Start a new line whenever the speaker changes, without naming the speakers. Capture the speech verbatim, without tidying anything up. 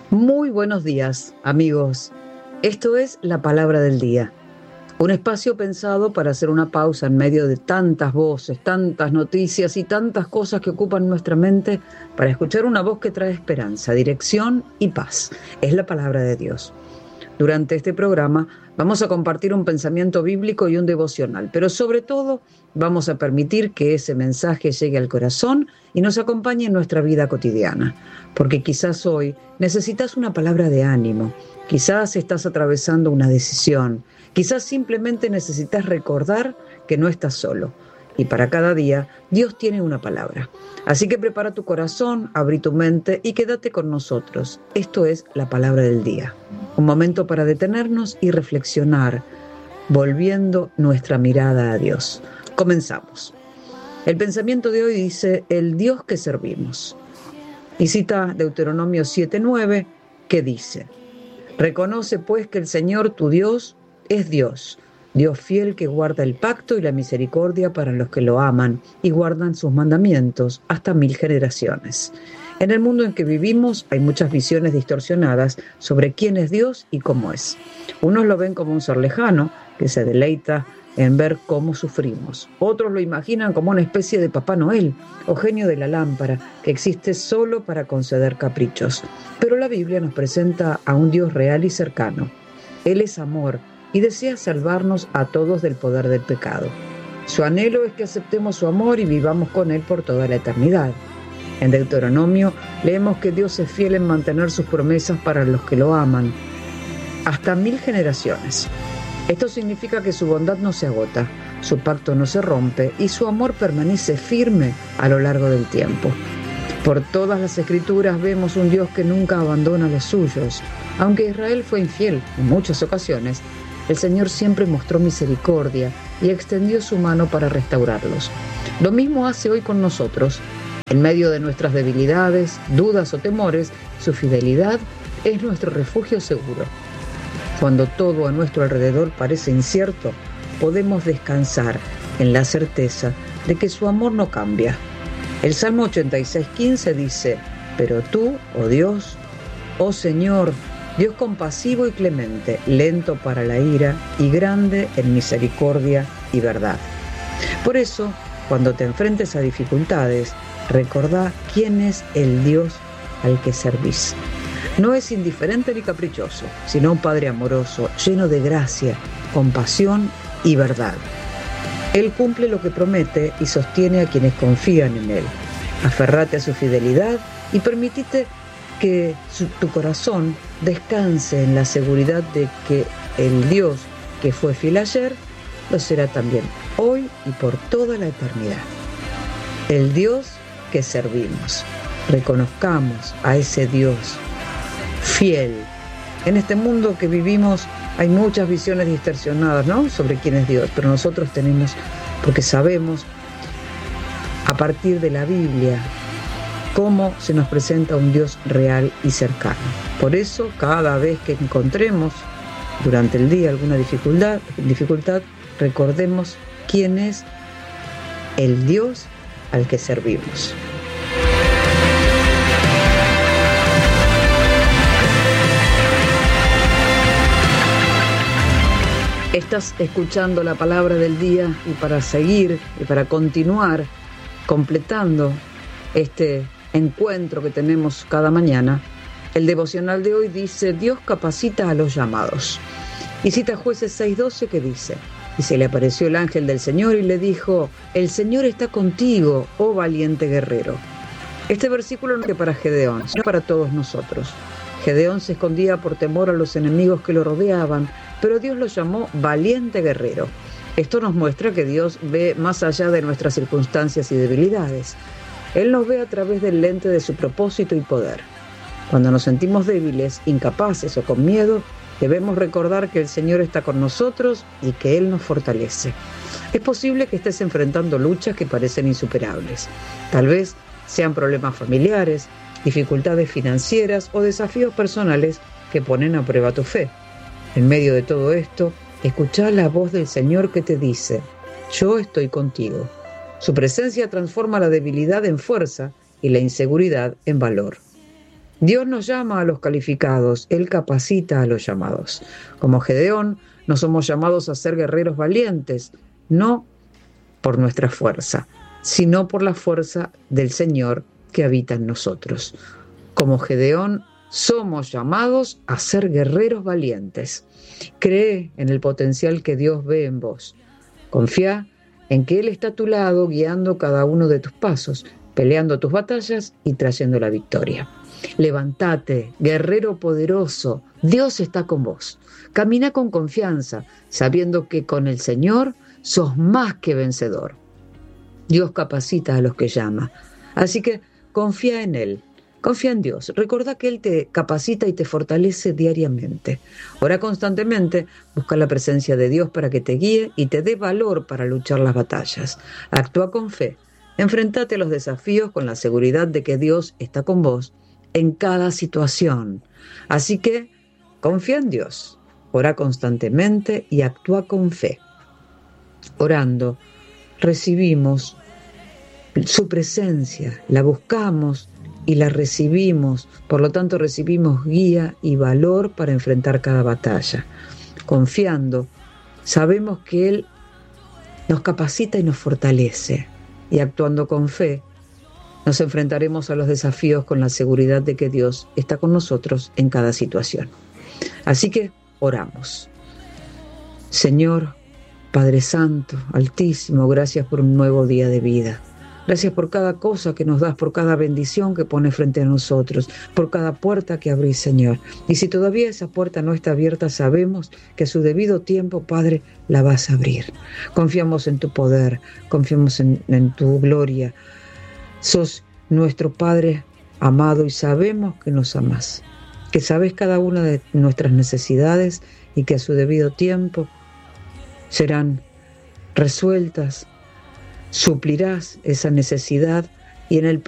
Muy buenos días, amigos. Esto es La Palabra del Día, un espacio pensado para hacer una pausa en medio de tantas voces, tantas noticias y tantas cosas que ocupan nuestra mente para escuchar una voz que trae esperanza, dirección y paz. Es la Palabra de Dios. Durante este programa vamos a compartir un pensamiento bíblico y un devocional, pero sobre todo vamos a permitir que ese mensaje llegue al corazón y nos acompañe en nuestra vida cotidiana, porque quizás hoy necesitas una palabra de ánimo, quizás estás atravesando una decisión, quizás simplemente necesitas recordar que no estás solo. Y para cada día, Dios tiene una palabra. Así que prepara tu corazón, abrí tu mente y quédate con nosotros. Esto es la Palabra del Día. Un momento para detenernos y reflexionar, volviendo nuestra mirada a Dios. Comenzamos. El pensamiento de hoy dice, el Dios que servimos. Y cita Deuteronomio siete nueve, que dice, reconoce pues que el Señor tu Dios es Dios, Dios fiel que guarda el pacto y la misericordia para los que lo aman y guardan sus mandamientos hasta mil generaciones. En el mundo en que vivimos hay muchas visiones distorsionadas sobre quién es Dios y cómo es. Unos lo ven como un ser lejano que se deleita en ver cómo sufrimos. Otros lo imaginan como una especie de Papá Noel o genio de la lámpara que existe solo para conceder caprichos. Pero la Biblia nos presenta a un Dios real y cercano. Él es amor y desea salvarnos a todos del poder del pecado. Su anhelo es que aceptemos su amor y vivamos con Él por toda la eternidad. En Deuteronomio leemos que Dios es fiel en mantener sus promesas para los que lo aman, hasta mil generaciones. Esto significa que su bondad no se agota, su pacto no se rompe y su amor permanece firme a lo largo del tiempo. Por todas las Escrituras vemos un Dios que nunca abandona a los suyos. Aunque Israel fue infiel en muchas ocasiones, el Señor siempre mostró misericordia y extendió su mano para restaurarlos. Lo mismo hace hoy con nosotros. En medio de nuestras debilidades, dudas o temores, su fidelidad es nuestro refugio seguro. Cuando todo a nuestro alrededor parece incierto, podemos descansar en la certeza de que su amor no cambia. El Salmo ochenta y seis quince dice, pero tú, oh Dios, oh Señor, Dios compasivo y clemente, lento para la ira y grande en misericordia y verdad. Por eso, cuando te enfrentes a dificultades, recordá quién es el Dios al que servís. No es indiferente ni caprichoso, sino un Padre amoroso, lleno de gracia, compasión y verdad. Él cumple lo que promete y sostiene a quienes confían en Él. Aferrate a su fidelidad y permitite que su, tu corazón descanse en la seguridad de que el Dios que fue fiel ayer, lo será también hoy y por toda la eternidad. El Dios que servimos. Reconozcamos a ese Dios fiel. En este mundo que vivimos hay muchas visiones distorsionadas, ¿no?, sobre quién es Dios, pero nosotros tenemos, porque sabemos a partir de la Biblia cómo se nos presenta un Dios real y cercano. Por eso, cada vez que encontremos durante el día alguna dificultad, dificultad, recordemos quién es el Dios al que servimos. Estás escuchando la Palabra del Día y para seguir y para continuar completando este encuentro que tenemos cada mañana, el devocional de hoy dice, Dios capacita a los llamados. Y cita Jueces seis doce que dice, y se le apareció el ángel del Señor y le dijo, el Señor está contigo, oh valiente guerrero. Este versículo no es para Gedeón, sino para todos nosotros. Gedeón se escondía por temor a los enemigos que lo rodeaban, pero Dios lo llamó valiente guerrero. Esto nos muestra que Dios ve más allá de nuestras circunstancias y debilidades. Él nos ve a través del lente de su propósito y poder. Cuando nos sentimos débiles, incapaces o con miedo, debemos recordar que el Señor está con nosotros y que Él nos fortalece. Es posible que estés enfrentando luchas que parecen insuperables. Tal vez sean problemas familiares, dificultades financieras o desafíos personales que ponen a prueba tu fe. En medio de todo esto, escuchá la voz del Señor que te dice, yo estoy contigo. Su presencia transforma la debilidad en fuerza y la inseguridad en valor. Dios nos llama a los calificados, Él capacita a los llamados. Como Gedeón, no somos llamados a ser guerreros valientes, no por nuestra fuerza, sino por la fuerza del Señor que habita en nosotros. Como Gedeón, somos llamados a ser guerreros valientes. Cree en el potencial que Dios ve en vos. Confía en que Él está a tu lado, guiando cada uno de tus pasos, peleando tus batallas y trayendo la victoria. Levántate, guerrero poderoso, Dios está con vos. Camina con confianza, sabiendo que con el Señor sos más que vencedor. Dios capacita a los que llama, así que confía en Él. Confía en Dios. Recordá que Él te capacita y te fortalece diariamente. Ora constantemente, busca la presencia de Dios para que te guíe y te dé valor para luchar las batallas. Actúa con fe. Enfrentate a los desafíos con la seguridad de que Dios está con vos en cada situación. Así que confía en Dios. Ora constantemente y actúa con fe. Orando, recibimos su presencia, la buscamos y la recibimos, por lo tanto recibimos guía y valor para enfrentar cada batalla. Confiando, sabemos que Él nos capacita y nos fortalece, y actuando con fe, nos enfrentaremos a los desafíos con la seguridad de que Dios está con nosotros en cada situación. Así que oramos. Señor, Padre Santo, Altísimo, gracias por un nuevo día de vida. Gracias por cada cosa que nos das, por cada bendición que pones frente a nosotros, por cada puerta que abrís, Señor. Y si todavía esa puerta no está abierta, sabemos que a su debido tiempo, Padre, la vas a abrir. Confiamos en tu poder, confiamos en, en tu gloria. Sos nuestro Padre amado y sabemos que nos amás, que sabes cada una de nuestras necesidades y que a su debido tiempo serán resueltas. Suplirás esa necesidad y en el